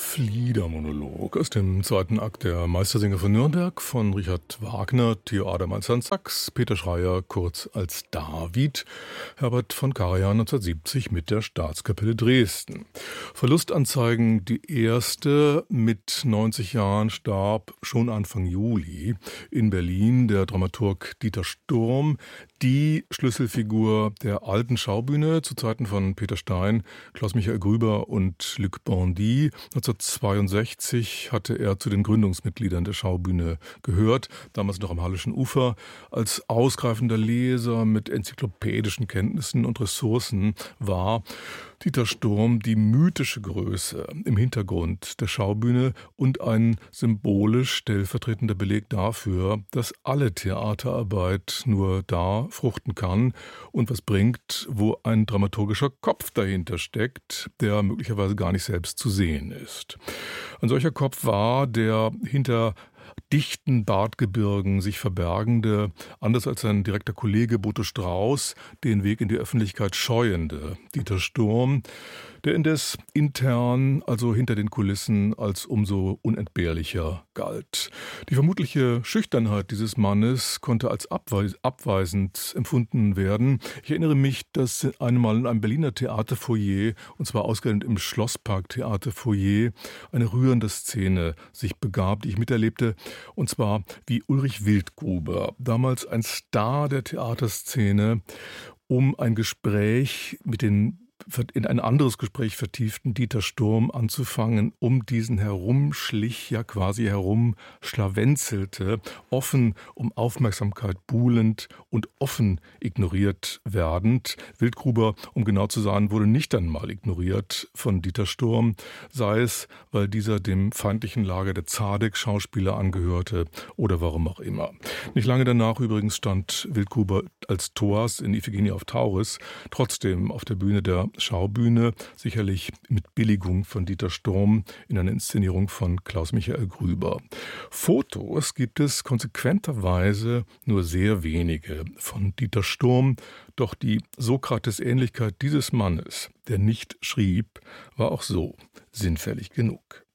Fliedermonolog aus dem zweiten Akt der Meistersinger von Nürnberg von Richard Wagner, Theo Adamanns an Sax, Peter Schreyer kurz als David, Herbert von Karajan 1970 mit der Staatskapelle Dresden. Verlustanzeigen, die erste mit 90 Jahren starb schon Anfang Juli in Berlin der Dramaturg Dieter Sturm, die Schlüsselfigur der alten Schaubühne zu Zeiten von Peter Stein, Klaus-Michael Grüber und Luc Bondy. 1962 hatte er zu den Gründungsmitgliedern der Schaubühne gehört, damals noch am Hallischen Ufer, als ausgreifender Leser mit enzyklopädischen Kenntnissen und Ressourcen war Dieter Sturm die mythische Größe im Hintergrund der Schaubühne und ein symbolisch stellvertretender Beleg dafür, dass alle Theaterarbeit nur da fruchten kann und was bringt, wo ein dramaturgischer Kopf dahinter steckt, der möglicherweise gar nicht selbst zu sehen ist. Ein solcher Kopf war der hinter dichten Bartgebirgen sich verbergende, anders als sein direkter Kollege Boto Strauß, den Weg in die Öffentlichkeit scheuende Dieter Sturm, der indes intern, also hinter den Kulissen, als umso unentbehrlicher galt. Die vermutliche Schüchternheit dieses Mannes konnte als abweisend empfunden werden. Ich erinnere mich, dass einmal in einem Berliner Theaterfoyer, und zwar ausgerechnet im Schlosspark Theaterfoyer, eine rührende Szene sich begab, die ich miterlebte, und zwar wie Ulrich Wildgruber, damals ein Star der Theaterszene, um ein Gespräch mit den in ein anderes Gespräch vertieften Dieter Sturm anzufangen, um diesen herumschlich, ja quasi herumschlawenzelte, offen um Aufmerksamkeit buhlend und offen ignoriert werdend. Wildgruber, um genau zu sein, wurde nicht einmal ignoriert von Dieter Sturm, sei es, weil dieser dem feindlichen Lager der Zadek-Schauspieler angehörte oder warum auch immer. Nicht lange danach übrigens stand Wildgruber als Thoas in Iphigenie auf Tauris, trotzdem auf der Bühne der Schaubühne, sicherlich mit Billigung von Dieter Sturm in einer Inszenierung von Klaus-Michael Grüber. Fotos gibt es konsequenterweise nur sehr wenige von Dieter Sturm, doch die Sokrates-Ähnlichkeit dieses Mannes, der nicht schrieb, war auch so sinnfällig genug.